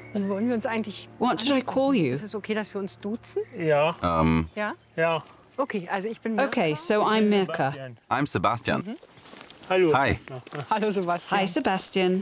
Wollen wir uns eigentlich... What should I call you? Ist es okay, dass wir uns duzen? Ja. Ja? Ja. Okay, also ich bin... Okay, so I'm Mirka. Sebastian. I'm Sebastian. Hallo. Hi. Hallo Sebastian. Hi, Sebastian.